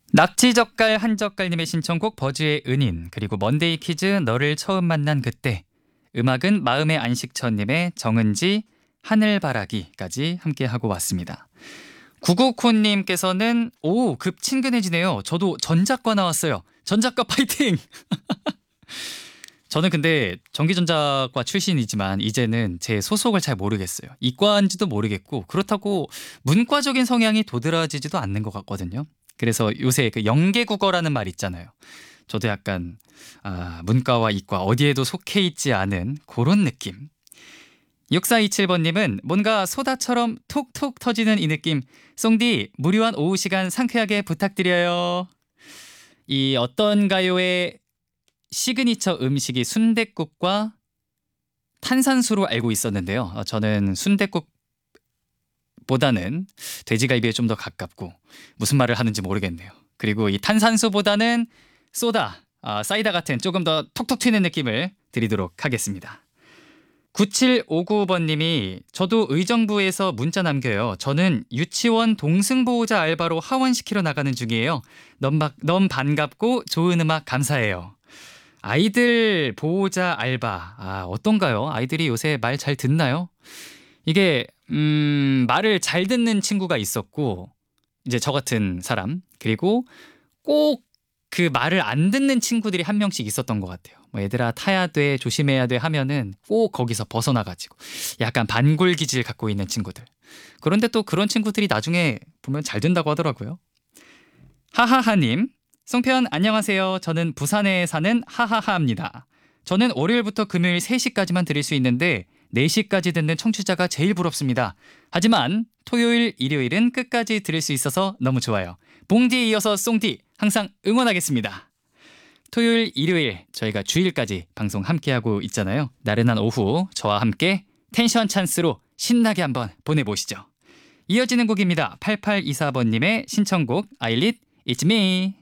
낙지젓갈 한젓갈님의 신청곡 버즈의 은인, 그리고 먼데이 키즈 너를 처음 만난 그때, 음악은 마음의 안식처님의 정은지 하늘바라기까지 함께하고 왔습니다. 구구콘님께서는 오, 급 친근해지네요. 저도 전작과 나왔어요. 전작과 파이팅! 저는 근데 전기전자과 출신이지만 이제는 제 소속을 잘 모르겠어요. 이과인지도 모르겠고, 그렇다고 문과적인 성향이 도드라지지도 않는 것 같거든요. 그래서 요새 그 영계국어라는 말 있잖아요. 저도 약간 문과와 이과 어디에도 속해 있지 않은 그런 느낌. 6427번님은 뭔가 소다처럼 톡톡 터지는 이 느낌. 송디 무료한 오후 시간 상쾌하게 부탁드려요. 이 어떤가요의 시그니처 음식이 순댓국과 탄산수로 알고 있었는데요. 저는 순댓국보다는 돼지갈비에 좀 더 가깝고 무슨 말을 하는지 모르겠네요. 그리고 이 탄산수보다는 소다, 사이다 같은 조금 더 톡톡 튀는 느낌을 드리도록 하겠습니다. 9759번님이 저도 의정부에서 문자 남겨요. 저는 유치원 동승보호자 알바로 하원시키러 나가는 중이에요. 너무 반갑고 좋은 음악 감사해요. 아이들 보호자 알바, 어떤가요? 아이들이 요새 말 잘 듣나요? 이게 말을 잘 듣는 친구가 있었고, 이제 저 같은 사람, 그리고 꼭 그 말을 안 듣는 친구들이 한 명씩 있었던 것 같아요. 뭐 얘들아 타야 돼, 조심해야 돼 하면은 꼭 거기서 벗어나가지고 약간 반골 기질 갖고 있는 친구들. 그런데 또 그런 친구들이 나중에 보면 잘 된다고 하더라고요. 하하하님, 송편 안녕하세요. 저는 부산에 사는 하하하입니다. 저는 월요일부터 금요일 3시까지만 들을 수 있는데 4시까지 듣는 청취자가 제일 부럽습니다. 하지만 토요일, 일요일은 끝까지 들을 수 있어서 너무 좋아요. 봉디에 이어서 송디 항상 응원하겠습니다. 토요일, 일요일 저희가 주일까지 방송 함께하고 있잖아요. 나른한 오후 저와 함께 텐션 찬스로 신나게 한번 보내보시죠. 이어지는 곡입니다. 8824번님의 신청곡 아일릿 It's Me.